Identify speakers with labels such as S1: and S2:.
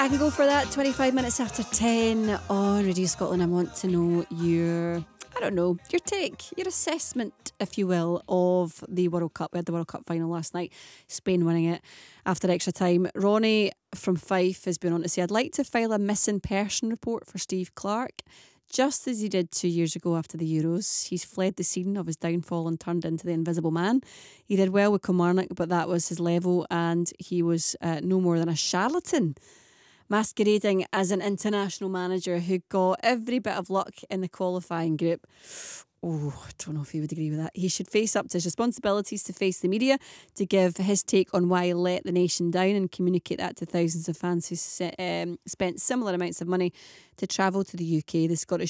S1: I can go for that. 25 minutes after 10 on Radio Scotland. I want to know your take, your assessment, if you will, of the World Cup. We had the World Cup final last night, Spain winning it after extra time. Ronnie from Fife has been on to say, I'd like to file a missing person report for Steve Clarke. Just as he did 2 years ago after the Euros, he's fled the scene of his downfall and turned into the invisible man. He did well with Kilmarnock, but that was his level, and he was no more than a charlatan, masquerading as an international manager who got every bit of luck in the qualifying group. Oh, I don't know if he would agree with that. He should face up to his responsibilities to face the media, to give his take on why he let the nation down and communicate that to thousands of fans who spent similar amounts of money to travel to the UK. The Scottish